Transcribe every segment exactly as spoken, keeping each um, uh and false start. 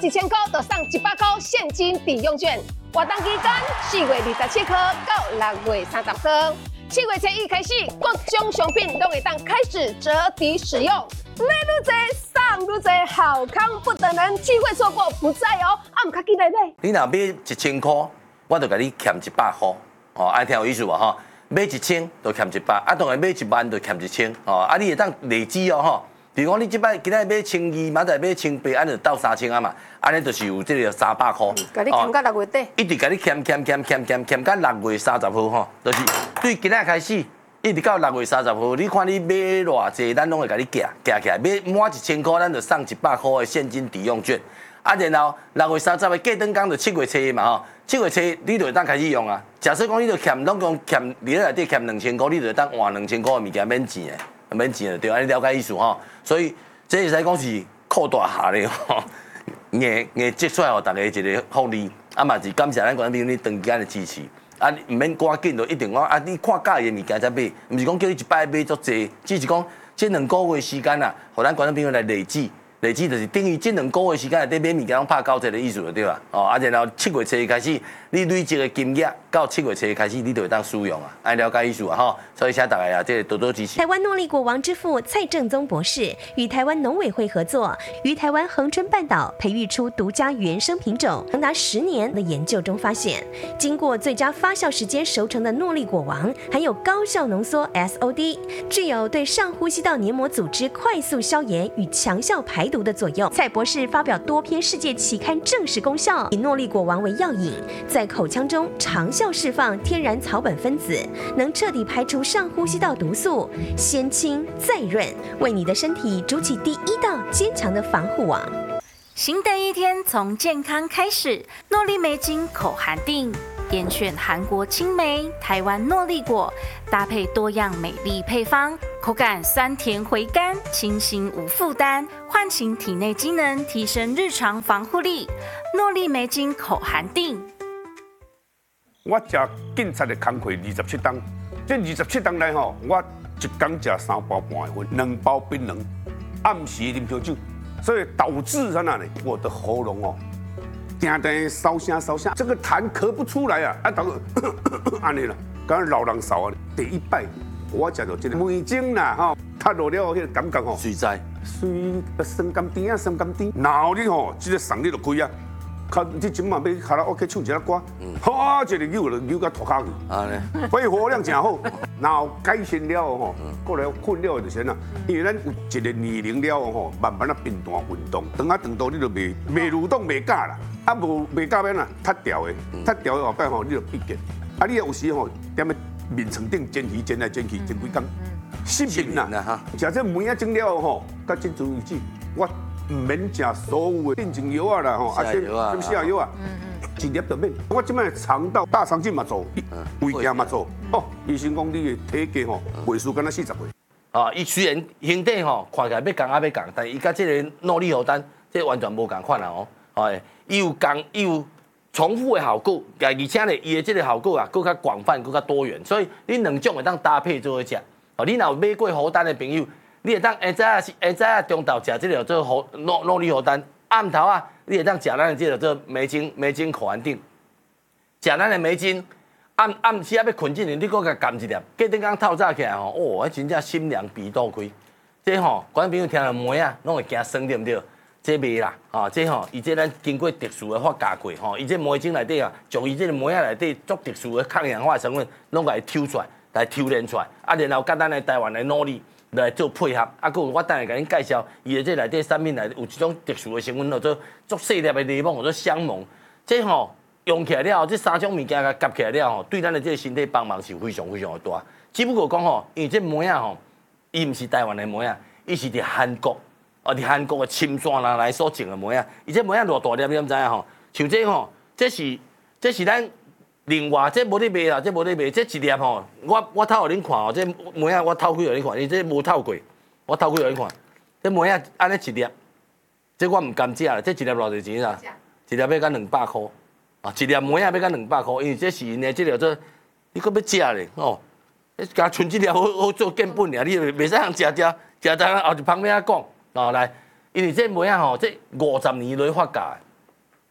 一千块就送一百块现金抵用券。活动期间四月二十七号到六月三十号，七月初一开始，各种商品都会当开始折抵使用。买愈多送愈多，好康不等人，机会错过不再哦！啊，唔卡记来买。 你若买一千块，我就甲你欠一百块，哦，安听有意思无吼？买一千就欠一百，啊，当然买一万就欠一千，哦，啊，你会当累积哦吼。比如讲，你即摆今仔买千二，明仔买千八，安就到三千啊嘛，安尼就是有这个三百块。 甲你欠到六月底， 一直甲你欠欠欠欠欠欠到六月三十号吼，就是对今仔开始，一直到六月三十号，你看你买偌济，咱拢会甲你夹夹起来，买满一千块，咱就送一百块的现金抵用券。啊，然后六月三十的过灯工就七月初嘛吼，七月初你就会当开始用啊。假设讲你就欠拢讲欠，你内底欠两千块，你就会当换两千块的物件免钱的，免钱的对，安尼了解意思吼。所以这会使讲是扩大下咧吼，硬硬积出来互大家一个福利，啊嘛是感谢咱观众朋友你长时间的支持，啊唔免赶紧就一定讲啊你看介意的物件才买，唔是讲叫你一摆买足济，只是讲这两个月时间啊，互咱观众朋友来累积。累积就是等于这两个月时间内底买物件拢拍九折的意思就对啦。哦，啊，然后七月初开始，你累积的金额到七月初开始，你就会当使用啊，按了解意思啊吼。所以请大家啊，这多多支持。 台湾诺丽果王之父蔡正宗博士与台湾农委会合作，于台湾恒春半岛培育出独家原生品种，长达十年的研究中发现，经过最佳发酵时间熟成的诺丽果王，含有高效浓缩 S O D， 具有对上呼吸道黏膜组织快速消炎与强效排毒的作用。蔡博士发表多篇世界期刊证实功效，以诺丽果王为药引，在口腔中长效释放天然草本分子，能彻底排除上呼吸道毒素，先清再润，为你的身体筑起第一道坚强的防护网。 新的一天从健康开始，诺丽梅精口含定。严选韩国青梅、台湾诺丽果，搭配多样美丽配方，口感酸甜回甘，清新无负担，唤醒体内机能，提升日常防护力。诺丽梅精口含定。 我食警察的工课二十七档，这二十七档内吼，我一天食三包半的粉，两包槟榔，暗时啉烧酒，所以导致啥呢？我的喉咙哦。定定烧声烧声，这个痰咳不出来啊！啊，等安尼啦，刚老人烧啊。第一摆我食到这个梅精啦，吼，踏落了迄个感觉吼， 水在， 水酸甘甜啊，酸甘甜。然后你吼，这个嗓你就开啊，靠，你今晚要卡拉 OK 唱一下歌，好，一个扭就扭到脱骹去。啊咧，肺活量真好。然后改善了吼，过来困了就是呐，因为咱有一个年龄了吼，慢慢啊频繁运动，长啊长到你就袂袂蠕动袂假啦。啊，无袂到边啊，脱掉的，脱掉的后摆吼，你就闭结。啊，你有时吼，踮咧面床顶煎鱼煎来煎去，煎几工，失眠啦哈。食这梅啊整了吼，到今次为止，我唔免食所有的镇静药啊啦吼，啊，什么西药药啊，一粒都免。我即摆肠道大肠镜嘛做，胃镜嘛做，哦，医生讲你的体格吼，岁数敢若四十岁。 啊，伊虽然形体吼看起来要共啊要共，但伊甲这个诺丽荷丹，这完全无共款啦哦。哎，伊有共，伊有重复的效果，而且咧，伊的这个效果啊，更较广泛，更较多元，所以你两种会当搭配做伙食。哦，你若有买过荷丹的朋友，你会当下早啊，下早啊中昼食这个做荷诺诺丽荷丹，暗头啊，你会当食咱的这个做梅精梅精口含定，食咱的梅精，暗暗时啊要困之前，你搁甲含一粒，过顶工透早起来吼，哦，迄真正心凉鼻肚开，这吼，观众朋友听到梅啊，拢会惊酸对不对？这袂啦，啊，这吼，伊这咱经过特殊的发酵过，吼，伊这梅精内底啊，从伊这个梅啊内底足特殊的抗氧化成分，拢来抽出来，来抽炼出来，啊，然后甲咱的台湾的努力来做配合，啊，佮有我等下甲恁介绍，伊的这内底产品内有一种特殊的成分，叫做足细粒的柠檬，叫做香檬，这吼用起来了后，这三种物件甲夹起来了吼，对咱的这个身体帮忙是非常非常的大。只不过讲吼，因为这梅啊吼，伊毋是台湾的梅啊，伊是伫韩国。哦，伫韩国的深山人来所种的梅啊，而且梅啊偌大粒，你毋知影吼？像这吼，这是这是咱另外这无咧卖啦，这无咧卖，这一粒吼，我我偷互恁看哦，这梅啊我偷开互恁看，伊这无透过，我偷开互恁看，这梅啊安尼一粒，这我毋甘食啦，这一粒偌济钱啦？一粒要甲两百箍，啊，一粒梅啊要甲两百箍，因为这是因的这个做，你搁要食咧哦，加剩一粒好好做建本尔，你袂使通食食食，等后一旁边仔讲。哦，来，因为这梅啊吼，这五十年来发酵，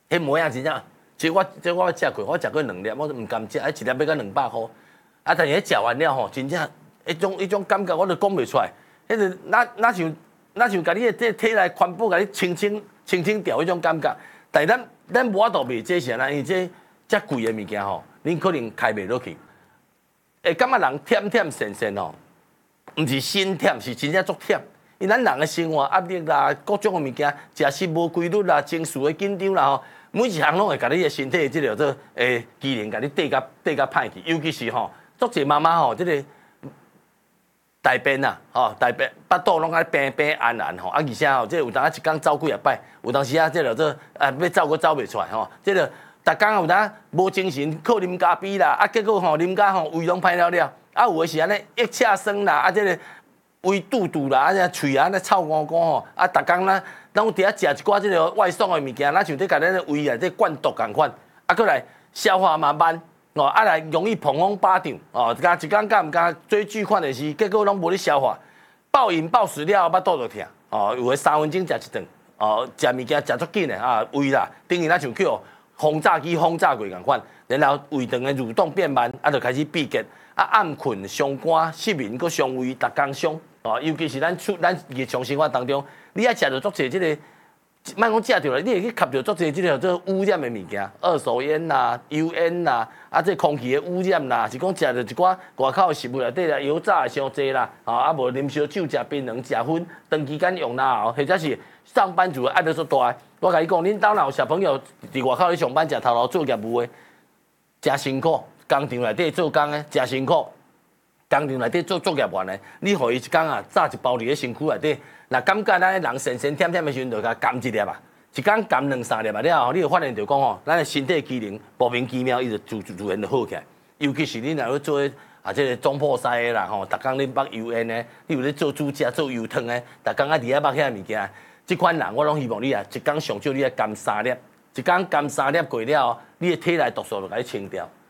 迄梅啊真正，其实我即我食过，我食过两粒，我都唔甘食，迄一粒要到两百箍。啊，但是迄食完了吼，真正迄种迄种感觉我都讲袂出来。迄个哪哪像哪像甲你的这体内环保甲你清清清清掉迄种感觉。但是咱咱无法度卖这些啦，因为这遮贵的物件吼，恁可能开袂落去。会感觉人忝忝神神吼，毋是心忝，是真正足忝。因咱人的生活压力啦，各种的物件，食食无规律啦，情绪的紧张啦吼，每一项拢会甲你的身体即个做诶机能，甲你缀甲缀甲歹去。尤其是吼，足侪妈妈吼，即个大便啊，吼大便巴肚拢爱平平安安吼，啊而且吼，即有当啊一工走几啊摆，有当时啊，即个做啊要走阁走袂出来吼，即个逐工有当无精神，靠啉咖啡啦，啊结果吼啉甲吼胃拢歹了了，啊有诶是安尼一车酸啦，啊即个。胃肚肚啦，啊，只喙啊，那臭干干吼，啊，逐工咱拢伫遐食一寡即个外送的物件，咱像伫甲咱的胃内底灌毒共款，啊，过来消化嘛慢，哦，啊来容易膀胱巴掌，哦，加一工甲毋加追剧看电视，结果拢无咧消化，暴饮暴食了，巴肚就疼，哦，有诶三分钟食一顿，哦，食物件食足紧的啊，胃啦，等于咱像叫轰炸机轰炸过共款，然后胃肠的蠕动变慢，啊，就开始闭结，啊，暗困、伤肝、失眠，搁伤胃，逐工伤。哦，尤其是咱出咱日常生活当中，你爱食着足侪即个，莫讲食着啦，你会去吸着足侪即个做污染的物件，二手烟啦、油烟啦，啊，这空气的污染啦，是讲食着一寡外口的食物内底啦，油炸的伤济啦，啊，啊无啉烧酒、食槟榔、食薰，长期间用啦后，或者是上班族压力足大。我甲你讲，恁兜若有小朋友伫外口咧上班，食头路做业务的，真辛苦，工厂内底做工的，真辛苦。工厂内底做作业员的，你互伊一工啊炸一包伫咧身躯内底，若感觉咱人神神忝忝的时阵，就甲含一粒啊，一工含两三粒啊了后，你会发现就讲吼，咱的身体机能莫名其妙伊就自自然就好起来。尤其是你若要做啊，即个总破西的啦吼，逐工咧捌油烟的，你有咧做煮食、做油汤的，逐工啊伫遐捌遐物件，即款人我拢希望你啊，一工上少你啊含三粒，一工含三粒过了后，你的体内毒素就甲你清掉。